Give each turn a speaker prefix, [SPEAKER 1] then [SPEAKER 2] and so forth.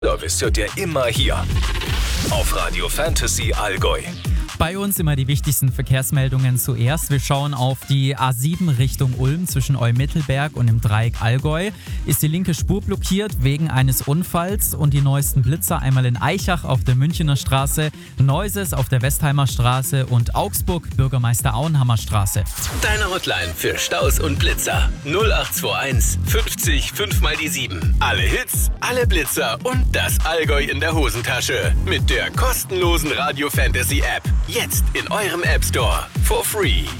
[SPEAKER 1] Service hört ihr immer hier auf Radio Fantasy Allgäu.
[SPEAKER 2] Bei uns immer die wichtigsten Verkehrsmeldungen zuerst. Wir schauen auf die A7 Richtung Ulm zwischen Eumittelberg und im Dreieck Allgäu. Ist die linke Spur blockiert wegen eines Unfalls und die neuesten Blitzer einmal in Aichach auf der Münchener Straße, Neuses auf der Westheimer Straße und Augsburg Bürgermeister Auenhammer Straße.
[SPEAKER 1] Deine Hotline für Staus und Blitzer 0821 50 5 mal die 7. Alle Hits, alle Blitzer und das Allgäu in der Hosentasche mit der kostenlosen Radio Fantasy App. Jetzt in eurem App Store for free.